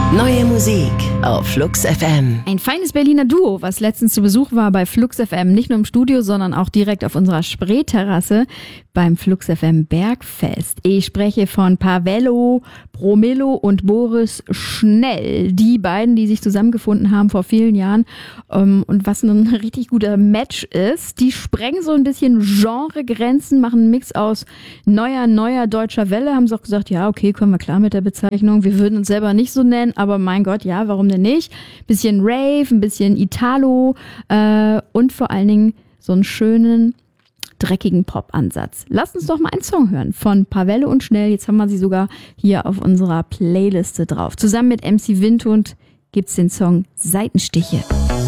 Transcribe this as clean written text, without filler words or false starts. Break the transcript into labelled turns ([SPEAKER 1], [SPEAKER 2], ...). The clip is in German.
[SPEAKER 1] Neue Musik auf Flux FM.
[SPEAKER 2] Ein feines Berliner Duo, was letztens zu Besuch war bei Flux FM. Nicht nur im Studio, sondern auch direkt auf unserer Spreeterrasse beim Flux FM Bergfest. Ich spreche von Pawello Bromillo und Boris Schnell. Die beiden, die sich zusammengefunden haben vor vielen Jahren. Und was ein richtig guter Match ist, die sprengen so ein bisschen Genregrenzen, machen einen Mix aus neuer deutscher Welle. Haben sie auch gesagt, ja, okay, kommen wir klar mit der Bezeichnung. Wir würden uns selber nicht so nennen, aber mein Gott, ja, warum denn nicht? Bisschen Rave, ein bisschen Italo und vor allen Dingen so einen schönen, dreckigen Pop-Ansatz. Lasst uns doch mal einen Song hören von Pawello und Schnell. Jetzt haben wir sie sogar hier auf unserer Playliste drauf. Zusammen mit MC Windhund gibt's den Song Seitenstiche.